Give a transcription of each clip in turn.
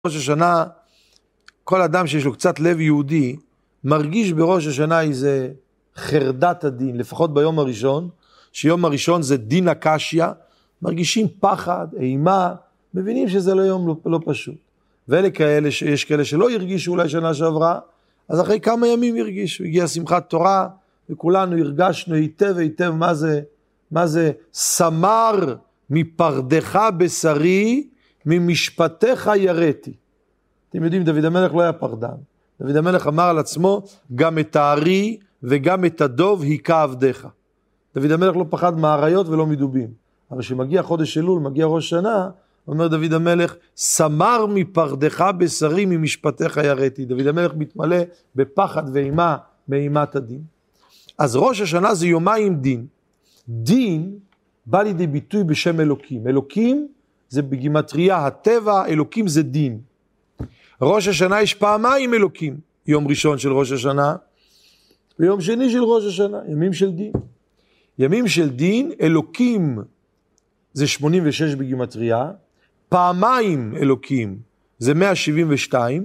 ראש השנה, כל אדם שיש לו קצת לב יהודי, מרגיש בראש השנה איזה חרדת הדין, לפחות ביום הראשון, שיום הראשון זה דין הקשיא, מרגישים פחד, אימה, מבינים שזה לא יום לא פשוט. ואלה כאלה שיש כאלה שלא ירגישו אולי שנה שעברה, אז אחרי כמה ימים ירגישו, הגיעה שמחת תורה, וכולנו הרגשנו היטב היטב מה זה סמר מפרדך בשרי, ממשפטיך יראתי. אתם יודעים, דוד המלך לא היה פרדן. דוד המלך אמר על עצמו, גם את הארי וגם את הדוב היכה עבדיך. דוד המלך לא פחד מהאריות ולא מדובים. אבל כשמגיע חודש אלול, מגיע ראש שנה, אומר דוד המלך, סמר מפרדך בשרי, ממשפטיך יראתי. דוד המלך מתמלא בפחד ואימה מאימת הדין. אז ראש השנה זה יומיים דין. דין בא לידי ביטוי בשם אלוקים. אלוקים זה בגימטריה, הטבע, אלוקים זה דין. ראש השנה יש פעמיים אלוקים. יום ראשון של ראש השנה, ויום שני של ראש השנה, ימים של דין. ימים של דין, אלוקים זה 86 בגימטריה, פעמיים אלוקים זה 172,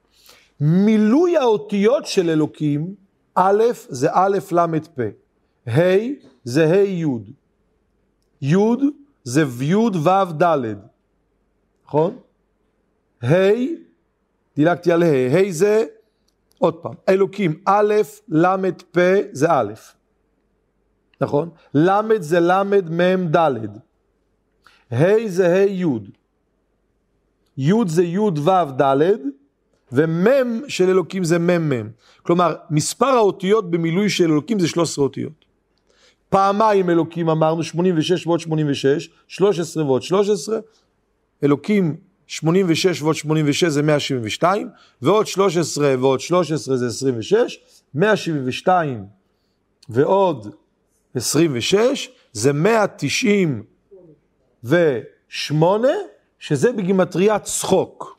מילוי האותיות של אלוקים, א' זה א' למד פ', ה' זה ה' י', י' זה י' ו' ד', נכון? ה', דילגתי על ה', ה' זה, עוד פעם, אלוקים, א' למד פ' זה א', נכון? למד זה למד מ' ד', ה' זה ה' י', י' זה י' ו' ד', ומ' של אלוקים זה מ'. כלומר, מספר האותיות במילוי של אלוקים זה 13 אותיות. פעמיים אלוקים אמרנו, 86 ועוד 86, 13 ועוד 13, אלוקים 86 ועוד 86 זה 172, ועוד 13 ועוד 13 זה 26, 172 ועוד 26 זה 198, שזה בגימטריית צחוק.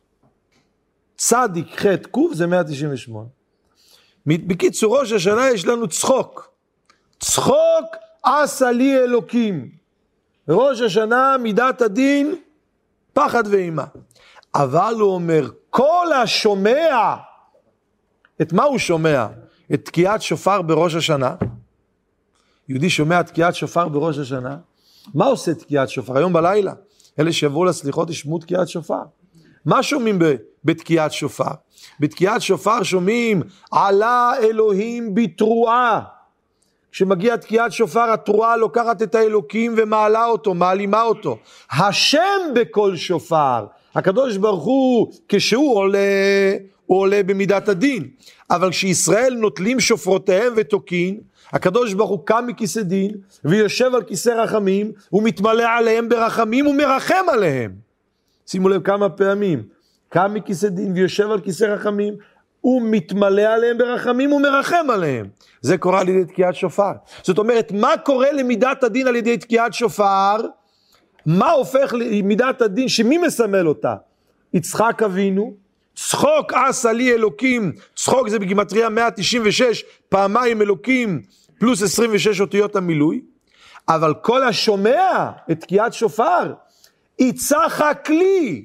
צדיק ח' ק' זה 198. בקיצור, ראש השנה יש לנו צחוק. צחוק עשה לי אלוקים. ראש השנה מידת הדין, פחד ואימה. אבל הוא אומר, כל השומע, את מה הוא שומע? את תקיעת שופר בראש השנה. יהודי שומע תקיעת שופר בראש השנה. מה עושה תקיעת שופר? היום בלילה. אלה שיבואו לסליחות ישמעו תקיעת שופר. מה שומעים בתקיעת שופר? בתקיעת שופר שומעים, עלה אלוהים בתרועה. כשמגיע תקיעת שופר, התרועה לוקחת את האלוקים ומעלה אותו, מעלימה אותו. השם בכל שופר. הקדוש ברוך הוא, כשהוא עולה, הוא עולה במידת הדין. אבל כשישראל נוטלים שופרותיהם ותוקין, הקדוש ברוך הוא קם מכיסא דין, ויושב על כיסא רחמים, הוא מתמלא עליהם ברחמים, ומרחם עליהם. שימו לב כמה פעמים, קם מכיסא דין, ויושב על כיסא רחמים, הוא מתמלא עליהם ברחמים, ומרחם עליהם. זה קורה על ידי תקיעת שופר. זאת אומרת, מה קורה למידת הדין על ידי תקיעת שופר? מה הופך למידת הדין, שמי מסמל אותה? יצחק אבינו, צחוק עשה לי אלוקים, צחוק זה בגימטריה 196, פעמיים אלוקים, פלוס 26 אותיות המילוי, אבל כל השומע את תקיעת שופר, יצחק לי,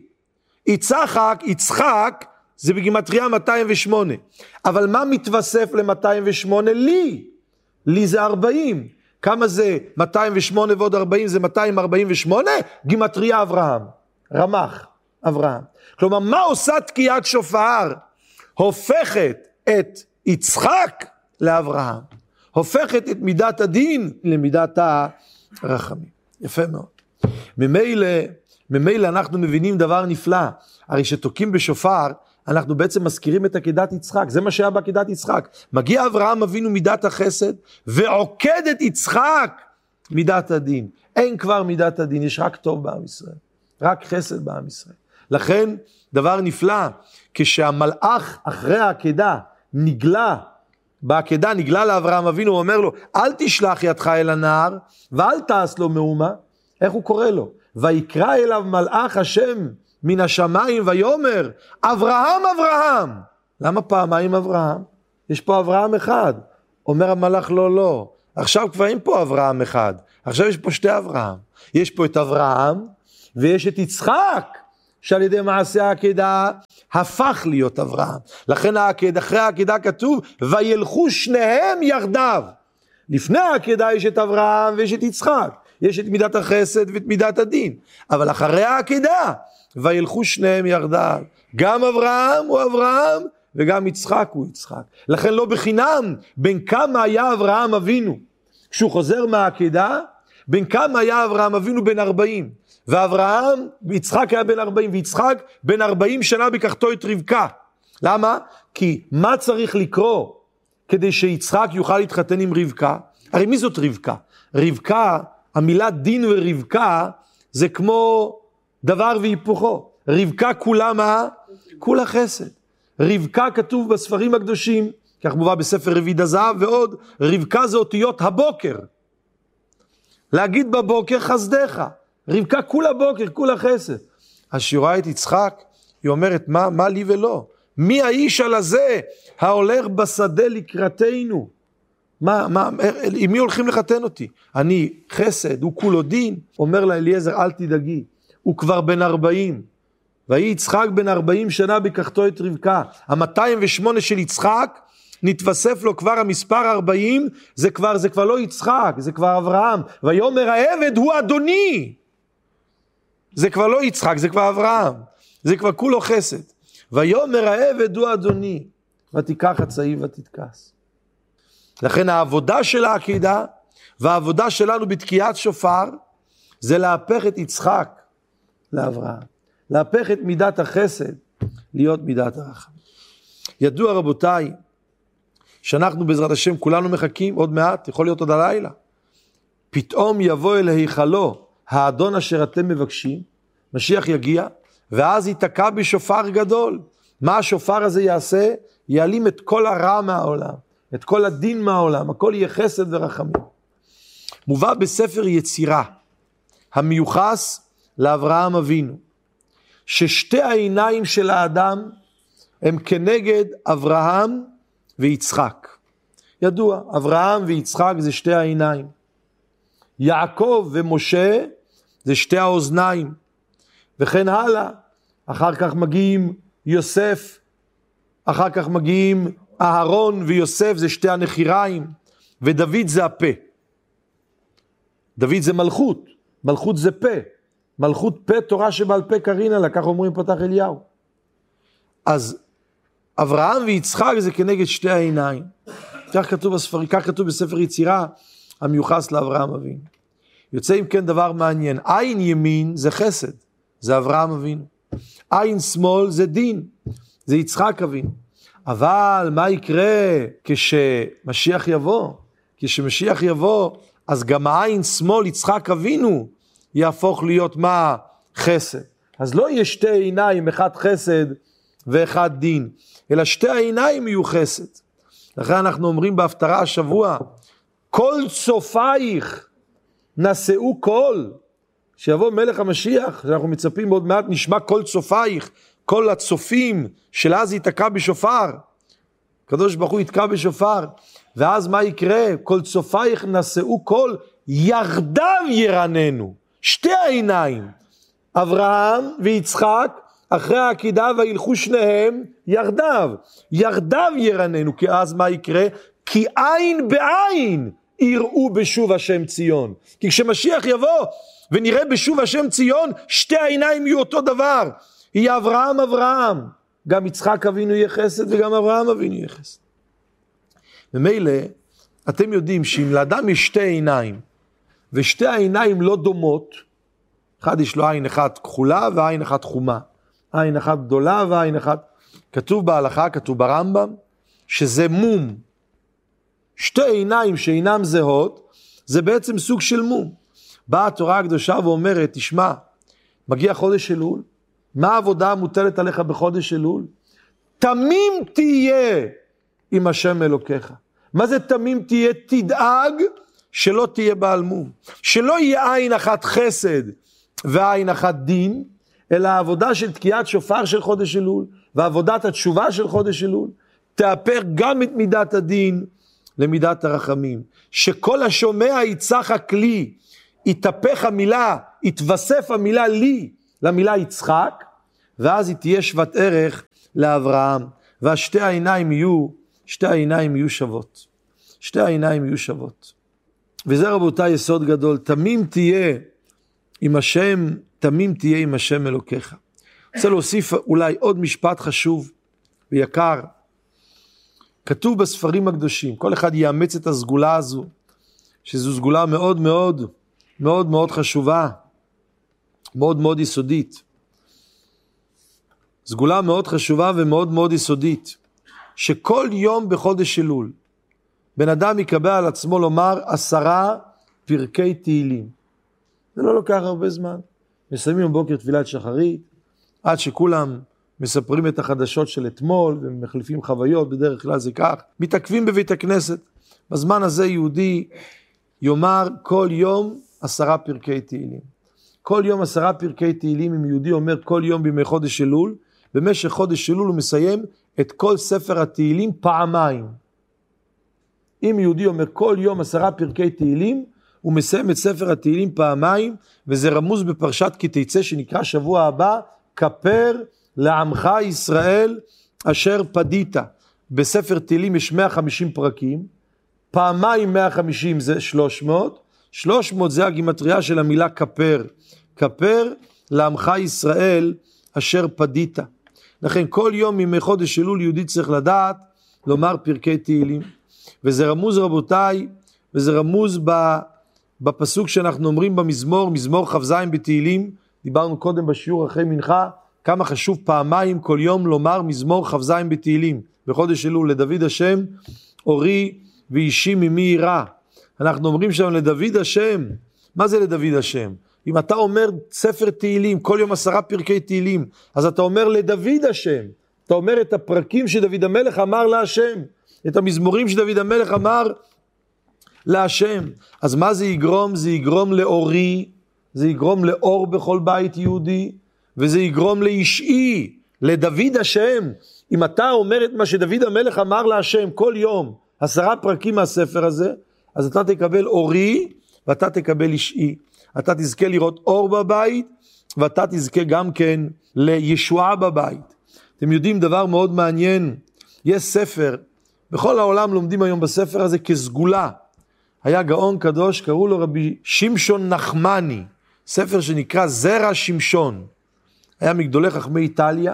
יצחק, זה בגימטריה 208, אבל מה מתווסף ל-208? לי זה 40, כמה זה 208 ועוד 40 זה 248? גימטריה אברהם, רמ"ח אברהם. כלומר, מה עושה תקיעת שופר? הופכת את יצחק לאברהם, הופכת את מידת הדין למידת הרחמים. יפה מאוד. ממילא אנחנו מבינים דבר נפלא, הרי שתוקים בשופר, אנחנו בעצם מזכירים את עקדת יצחק, זה מה שהיה בעקדת יצחק. מגיע אברהם אבינו מידת החסד, ועוקד את יצחק מידת הדין. אין כבר מידת הדין, יש רק טוב בעם ישראל, רק חסד בעם ישראל. לכן דבר נפלא, כשהמלאך אחרי העקדה נגלה, בעקדה נגלה לאברהם אבינו, הוא אומר לו, אל תשלח ידך אל הנער, ואל תעש לו מאומה. איך הוא קורא לו? ויקרא אליו מלאך השם מן השמיים ויאמר, אברהם אברהם. למה פעמיים אברהם? יש פה אברהם אחד. אומר המלאך, לא, עכשיו כבר אין פה אברהם אחד, עכשיו יש פה שתי אברהם. יש פה את אברהם ויש את יצחק. שעל ידי מעשה העקדה הפך להיות אברהם. לכן אחרי העקדה כתוב, וילכו שניהם יחדיו. לפני העקדה יש את אברהם ויש את יצחק. יש את מידת החסד ואת מידת הדין. אבל אחרי העקדה, וילכו שניהם יחדיו. גם אברהם הוא אברהם, וגם יצחק הוא יצחק. לכן לא בחינם, בין כמה היה אברהם אבינו. כשהוא חוזר מהעקדה, בין כמה היה אברהם אבינו בן 40. ואברהם, יצחק היה בן 40, ויצחק בן 40 שנה בקחתו את רבקה. למה? כי מה צריך לקרוא כדי שיצחק יוכל להתחתן עם רבקה? הרי מי זאת רבקה? רבקה, המילה דין ורבקה, זה כמו דבר והיפוכו. רבקה כולה מה? כולה חסד. רבקה כתוב בספרים הקדושים, כך מובא בספר רביד הזהב ועוד, רבקה זה אותיות הבוקר. להגיד בבוקר חסדך. רבקה כולה בוקר, כולה חסד. אז שהיא רואה את יצחק, היא אומרת, מה לי ולא? מי האיש על הזה ההולך בשדה לקראתנו? עם מי הולכים לחתן אותי? אני חסד, הוא כולו דין. אומר לה אליעזר, אל תדאגי, הוא כבר בן 40. ויהי יצחק בן 40 שנה בקחתו את רבקה. ה-208 של יצחק, נתווסף לו כבר המספר 40, זה כבר לא יצחק, זה כבר אברהם. ויאמר העבד הוא אדוני. זה כבר לא יצחק, זה כבר אברהם. זה כבר כולו חסד. ויאמר העבד הוא אדוני. ותיקח הצעיף ותתכס. לכן העבודה של העקידה, והעבודה שלנו בתקיעת שופר, זה להפך את יצחק לאברהם. להפך את מידת החסד, להיות מידת הרחם. ידוע רבותיי, שאנחנו בעזרת השם כולנו מחכים עוד מעט, יכול להיות עוד הלילה. פתאום יבוא אל היכלו, האדון אשר אתם מבקשים, משיח יגיע, ואז ייתקע בשופר גדול. מה השופר הזה יעשה? יעלים את כל הרע מהעולם, את כל הדין מהעולם, הכל יהיה חסד ורחמים. מובא בספר יצירה, המיוחס לאברהם אבינו, ששתי העיניים של האדם הם כנגד אברהם ויצחק. ידוע, אברהם ויצחק זה שתי העיניים. יעקב ומשה זה שתי האוזניים. וכן הלאה. אחר כך מגיעים יוסף, אחר כך מגיעים אהרון ויוסף זה שתי הנחיריים, ודוד זה הפה. דוד זה מלכות, מלכות זה פה. מלכות פה תורה שבעל פה קרינה לה, כך אומרים פתח אליהו. אז אברהם ויצחק זה כנגד שתי העיניים. כך כתוב בספרים, כך כתוב בספר יצירה המיוחס לאברהם אבינו. יוצא אם כן דבר מעניין, עין ימין זה חסד, זה אברהם אבינו. עין שמאל זה דין, זה יצחק אבינו. אבל מה יקרה כשמשיח יבוא? כשמשיח יבוא, אז גם העין שמאל יצחק אבינו יהפוך להיות מה? חסד. אז לא יהיה שתי עיניים, אחד חסד ואחד דין, אלא שתי העיניים יהיו חסד. לכן אנחנו אומרים בהפטרה השבוע, כל צופייך נשאו קול. שיבוא מלך המשיח, שאנחנו מצפים עוד מעט, נשמע כל צופייך, כל הצופים של אז ייתקע בשופר. הקדוש ברוך הוא יתקע בשופר, ואז מה יקרה? כל צופייך נשאו קול, יחדיו ירננו. שתי העיניים, אברהם ויצחק, אחרי העקידה וילכו שניהם יחדיו. יחדיו ירננו, כי אז מה יקרה? כי עין בעין יראו בשוב השם ציון. כי כשמשיח יבוא ונראה בשוב השם ציון, שתי העיניים יהיו אותו דבר. יהיה אברהם אברהם. גם יצחק אבינו יהיה חסד וגם אברהם אבינו יהיה חסד. ממילא, אתם יודעים שאם לאדם יש שתי עיניים, ושתי העיניים לא דומות, אחד יש לו עין אחת כחולה ועין אחת חומה. עין אחת גדולה ועין אחת, כתוב בהלכה, כתוב ברמב"ם, שזה מום. שתי עיניים שאינם זהות, זה בעצם סוג של מום. באה התורה הקדושה ואומרת, תשמע, מגיע חודש אלול, מה העבודה המוטלת עליך בחודש אלול? תמים תהיה עם השם אלוקיך. מה זה תמים תהיה? תדאג שלא תהיה בעל מום. שלא יהיה עין אחת חסד ועין אחת דין, אלא העבודה של תקיעת שופר של חודש אלול, ועבודת התשובה של חודש אלול, תאפר גם את מידת הדין למידת הרחמים. שכל השומע יצחק לי, יתהפך המילה, יתווסף המילה לי, למילה יצחק, ואז היא תהיה שוות ערך לאברהם, והשתי העיניים יהיו שוות. שתי העיניים יהיו שוות. וזה רבותיי יסוד גדול, תמים תהיה עם השם אלוקיך. רוצה להוסיף אולי עוד משפט חשוב ויקר. כתוב בספרים הקדושים, כל אחד יאמץ את הסגולה הזו, שזו סגולה מאוד מאוד מאוד מאוד חשובה, מאוד מאוד יסודית. סגולה מאוד חשובה ומאוד מאוד יסודית, שכל יום בחודש אלול, בן אדם יקבל על עצמו לומר 10 פרקי תהילים. זה לא לוקח הרבה זמן. מסיימים בבוקר תפילת שחרית, עד שכולם מספרים את החדשות של אתמול, ומחליפים חוויות, בדרך כלל זה כך, מתעכבים בבית הכנסת. בזמן הזה יהודי יאמר כל יום 10 פרקי תהילים. כל יום 10 פרקי תהילים, אם יהודי אומר כל יום בימי חודש אלול, במשך חודש אלול הוא מסיים את כל ספר התהילים פעמיים. אם יהודי אומר כל יום 10 פרקי תהילים, הוא מסיים את ספר התהילים פעמיים, וזה רמוז בפרשת כי תצא שנקרא שבוע הבא, כפר לעמך ישראל אשר פדית. בספר תהילים יש 150 פרקים, פעמיים 150 זה 300, 300 זה הגימטריה של המילה כפר, כפר לעמך ישראל אשר פדית. לכן כל יום מימי חודש אלול יהודי צריך לדעת לומר פרקי תהילים, וזה רמוז רבותיי, וזה רמוז בפסוק שאנחנו אומרים במזמור, מזמור כ"ז בתהילים, דיברנו קודם בשיעור אחרי מנחה, כמה חשוב פעמיים כל יום לומר מזמור כ"ז בתהילים, בחודש אלול, לדוד השם, אורי ואישי ממי ירא. אנחנו אומרים שם לדוד השם, מה זה לדוד השם? אם אתה אומר ספר תהילים, כל יום 10 פרקי תהילים, אז אתה אומר לדוד השם, אתה אומר את הפרקים שדוד המלך אמר להשם, את המזמורים שדוד המלך אמר להשם. אז מה זה יגרום? זה יגרום לאורי, זה יגרום לאור בכל בית יהודי, וזה יגרום לאישי, לדוד השם. אם אתה אומר את מה שדוד המלך אמר להשם כל יום, 10 פרקים מהספר הזה, אז אתה תקבל אורי, ואתה תקבל אישי. אתה תזכה לראות אור בבית, ואתה תזכה גם כן לישועה בבית. אתם יודעים דבר מאוד מעניין, יש ספר, בכל העולם לומדים היום בספר הזה כסגולה. היה גאון קדוש, קראו לו רבי שמשון נחמני, ספר שנקרא זרע שמשון. היה מגדולי חכמי איטליה,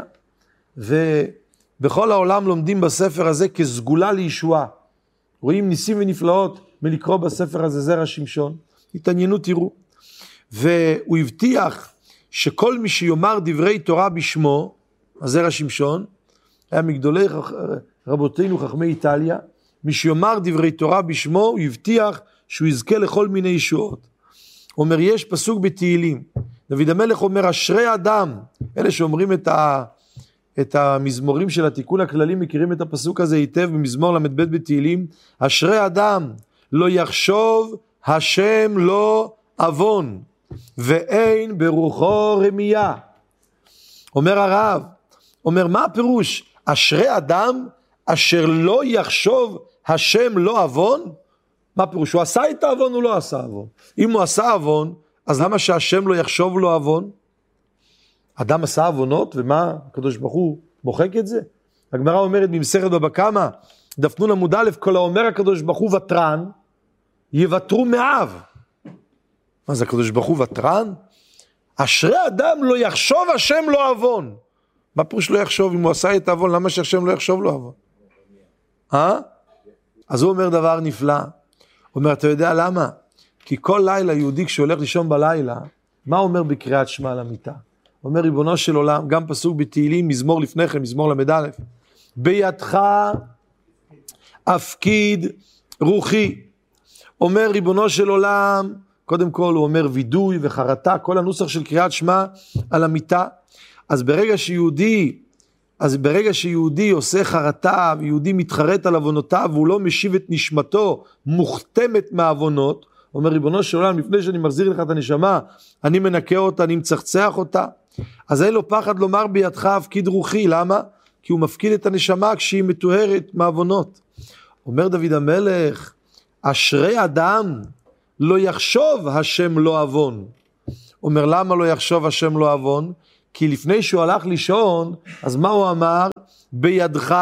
ובכל העולם לומדים בספר הזה כסגולה לישועה. רואים ניסים ונפלאות מלקרוא בספר הזה זרע שמשון. התעניינו תראו. והוא הבטיח שכל מי שיאמר דברי תורה בשמו, הזרע שמשון, היה מגדולי רבותינו חכמי איטליה, מי שיאמר דברי תורה בשמו, הוא הבטיח שהוא יזכה לכל מיני ישועות. הוא אומר, יש פסוק בתהילים, דוד המלך אומר, אשרי אדם, אלה שאומרים את המזמורים של התיקון הכללי, מכירים את הפסוק הזה היטב במזמור למד ב' בתהילים, אשרי אדם, לא יחשוב השם לא עוון, ואין ברוחו רמייה. אומר הרב, אומר מה הפירוש? אשרי אדם אשר לא יחשוב השם לא עוון? מה פירוש? הוא עשה את העוון, הוא לא עשה עוון. אם הוא עשה עוון, אז למה שהשם לא יחשוב לו עוון? אדם עשה עוונות, ומה הקדוש ברוך הוא מוחק את זה? הגמרא אומרת במסכת בבא קמא, דף נ עמוד א', כל האומר הקדוש ברוך הוא ותרן, יוותרו מאב. מה זה הקדוש ברוך הוא ותרן? אשרי אדם לא יחשוב השם לא עוון. מה פירוש לא יחשוב? אם הוא עשה את העוון, למה שהשם לא יחשוב לו עוון? אז הוא אומר דבר נפלא. הוא אומר, אתה יודע למה? כי כל לילה יהודי כשהולך לישון בלילה, מה אומר בקריאת שמע על המיטה? הוא אומר, ריבונו של עולם, גם פסוק בתהילים, מזמור לפני כן, מזמור למד א', בידך אפקיד רוחי. אומר ריבונו של עולם, קודם כל הוא אומר וידוי וחרטה, כל הנוסח של קריאת שמע על המיטה. אז ברגע שיהודי עושה חרטה, ויהודי מתחרט על עוונותיו, והוא לא משיב את נשמתו, מוכתמת מהעוונות, אומר ריבונו של עולם, לפני שאני מחזיר לך את הנשמה, אני מנקה אותה, אני מצחצח אותה. אז אין לו פחד לומר בידך הפקיד רוחי, למה? כי הוא מפקיד את הנשמה כשהיא מטוהרת מהעוונות. אומר דוד המלך, אשרי אדם לא יחשוב השם לא עוון. אומר למה לא יחשוב השם לא עוון? כי לפני שהוא הלך לישון, אז מה הוא אמר? בידך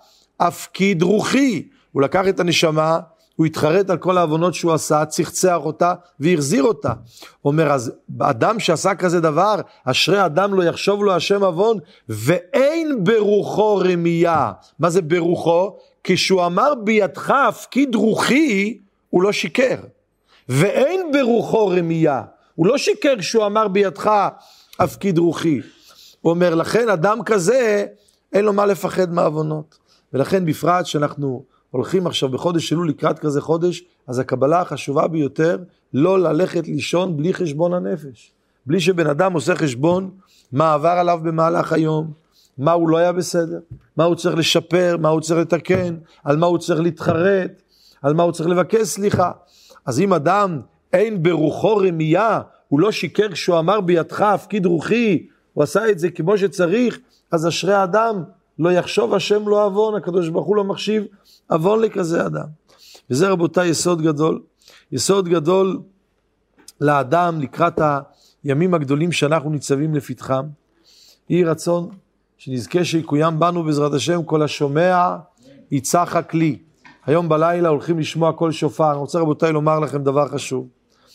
אפקיד רוחי. הוא לקח את הנשמה, הוא התחרט על כל העוונות שהוא עשה, צחצח אותה והחזיר אותה. אומר, אז אדם שעשה כזה דבר, אשרי אדם לא יחשוב לו השם עוון, ואין ברוחו רמייה. מה זה ברוחו? כשהוא אמר בידך אפקיד רוחי, הוא לא שיקר. ואין ברוחו רמייה. הוא לא שיקר כשהוא אמר בידך אפקיד רוחי. הוא אומר, לכן אדם כזה, אין לו מה לפחד מהעוונות. ולכן בפרט שאנחנו הולכים עכשיו בחודש אלול לקראת כזה חודש, אז הקבלה החשובה ביותר, לא ללכת לישון בלי חשבון הנפש. בלי שבן אדם עושה חשבון, מה עבר עליו במהלך היום, מה הוא לא היה בסדר, מה הוא צריך לשפר, מה הוא צריך לתקן, על מה הוא צריך להתחרט, על מה הוא צריך לבקש סליחה. אז אם אדם אין ברוחו רמייה, הוא לא שיקר כשהוא אמר בידך הפקיד רוחי, הוא עשה את זה כמו שצריך, אז אשרי האדם לא יחשוב השם לא עוון, הקדוש ברוך הוא לא מחשיב עוון לכזה אדם. וזה רבותיי יסוד גדול, יסוד גדול לאדם לקראת הימים הגדולים שאנחנו ניצבים לפתחם. יהי רצון שנזכה שיקוים בנו בעזרת השם כל השומע יצחק לי. היום בלילה הולכים לשמוע כל שופר. אני רוצה רבותיי לומר לכם דבר חשוב.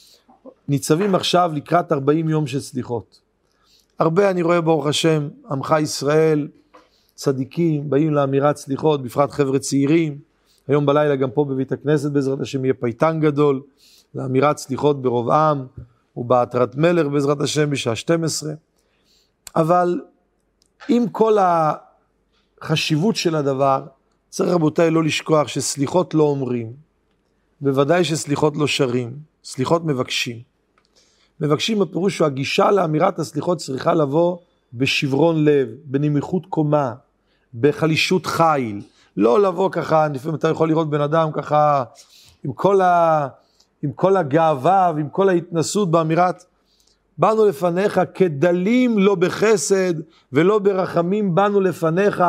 ניצבים עכשיו לקראת 40 יום של סליחות. הרבה אני רואה ברוך השם, עמך ישראל, צדיקים, באים לאמירת סליחות, בפרט חבר'ה צעירים. היום בלילה גם פה בבית הכנסת בעזרת השם יהיה פייטן גדול, לאמירת סליחות ברוב עם, ובהתרת מלך בעזרת השם בשעה 12. אבל עם כל החשיבות של הדבר, צריך רבותיי לא לשכוח שסליחות לא אומרים, בוודאי שסליחות לא שרים, סליחות מבקשים. מבקשים בפירוש שהגישה לאמירת הסליחות צריכה לבוא בשברון לב, בנמיכות קומה, בחלישות חיל. לא לבוא ככה, לפעמים אתה יכול לראות בן אדם ככה, עם כל הגאווה ועם כל ההתנסות באמירת, באנו לפניך כדלים לא בחסד ולא ברחמים, באנו לפניך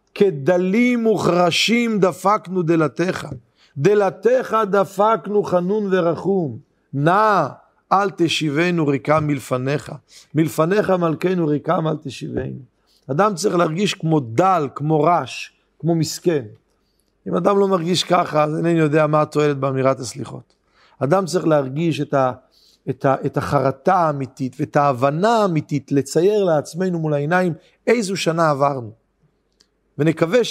כדלים וחרשים דפקנו דלתך. דלתך דפקנו חנון ורחום. נא אל תשיבנו ריקם מלפניך. מלפניך מלכנו ריקם אל תשיבנו. אדם צריך להרגיש כמו דל, כמו רש, כמו מסכן. אם אדם לא מרגיש ככה, אז אינני יודע מה התועלת באמירת הסליחות. אדם צריך להרגיש את החרטה האמיתית ואת ההבנה האמיתית, לצייר לעצמנו מול העיניים איזו שנה עברנו. ונקווה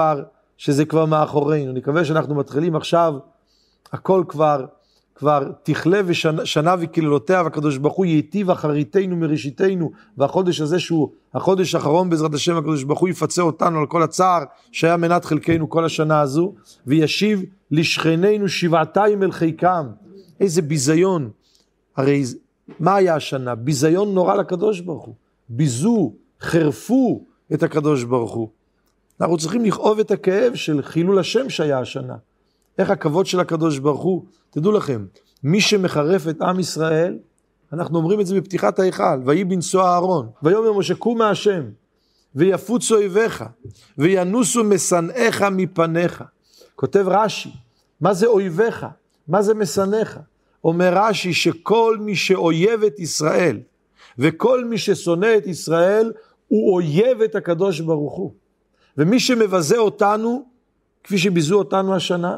שזה כבר מאחורינו. נקווה שאנחנו מתחילים עכשיו, הכל כבר תכלה ושנה וקללותיה, והקדוש ברוך הוא ייטיב אחריתנו מראשיתנו, והחודש הזה שהוא החודש האחרון בעזרת השם, הקדוש ברוך הוא יפצה אותנו על כל הצער שהיה מנת חלקנו כל השנה הזו, וישיב לשכנינו שבעתיים אל חיקם. איזה ביזיון. הרי מה היה השנה? ביזיון נורא לקדוש ברוך הוא. ביזו, חרפו את הקדוש ברוך הוא. אנחנו צריכים לכאוב את הכאב של חילול השם שהיה השנה. איך הכבוד של הקדוש ברוך הוא, תדעו לכם, מי שמחרף את עם ישראל, אנחנו אומרים את זה בפתיחת ההיכל, ויהי בנשוא אהרון, ויאמר משה קום מהשם, ויפוצו אויביך, וינוסו משנאיך מפניך. כותב רש"י, מה זה אויביך? מה זה משנאיך? אומר רש"י שכל מי שאויב את ישראל, וכל מי ששונא את ישראל, הוא אויב את הקדוש ברוך הוא. ומי שמבזה אותנו, כפי שביזו אותנו השנה,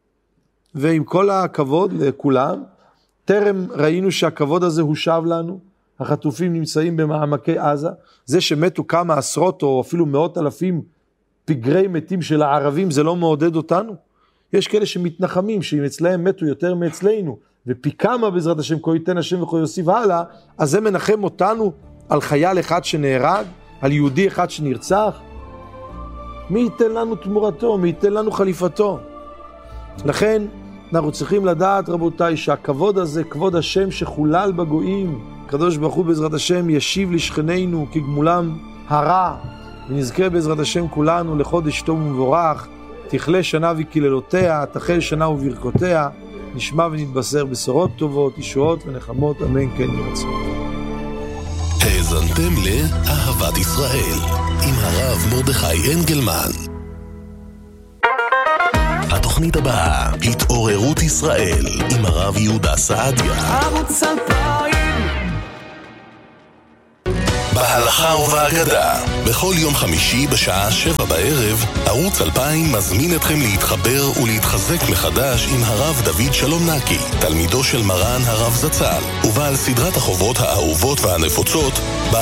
ועם כל הכבוד לכולם, טרם ראינו שהכבוד הזה הושב לנו, החטופים נמצאים במעמקי עזה, זה שמתו כמה עשרות או אפילו מאות אלפים פגרי מתים של הערבים, זה לא מעודד אותנו. יש כאלה שמתנחמים, שאם אצלהם מתו יותר מאצלנו, ופי כמה בעזרת השם, כה ייתן השם וכה יוסיף הלאה, אז זה מנחם אותנו על חייל אחד שנהרג, על יהודי אחד שנרצח. מי ייתן לנו תמורתו, מי ייתן לנו חליפתו. לכן אנחנו צריכים לדעת רבותיי שהכבוד הזה, כבוד השם שחולל בגויים, הקדוש ברוך הוא בעזרת השם ישיב לשכנינו כגמולם הרע, ונזכה בעזרת השם כולנו לחודש טוב ומבורך, תכלה שנה וקללותיה, תחל שנה וברכותיה, נשמע ונתבשר בשורות טובות, ישועות ונחמות, אמן כן יהי רצון. האזנתם לאהבת ישראל עם הרב מרדכי אנגלמן. התוכנית הבאה, התעוררות ישראל עם הרב יהודה סעדיה. ערוץ 2000 בהלכה ובאגדה. בכל יום חמישי בשעה 7 בערב, ערוץ 2000 מזמין אתכם להתחבר ולהתחזק מחדש עם הרב דוד שלום נקי, תלמידו של מרן הרב זצ"ל, ובעל סדרת החוברות האהובות והנפוצות